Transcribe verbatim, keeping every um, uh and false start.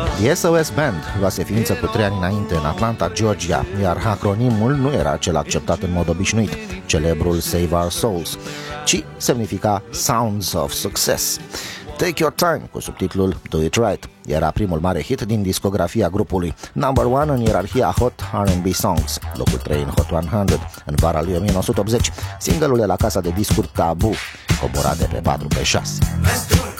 The S O S Band luase ființă cu trei ani înainte în Atlanta, Georgia, iar acronimul nu era cel acceptat în mod obișnuit, celebrul Save Our Souls, ci semnifica Sounds of Success. Take Your Time, cu subtitlul Do It Right, era primul mare hit din discografia grupului, number one în ierarhia Hot R and B Songs, locul trei în Hot o sută. În vara lui nouăsprezece optzeci, singlul de la casa de discuri Tabu cobora de pe patru pe șase.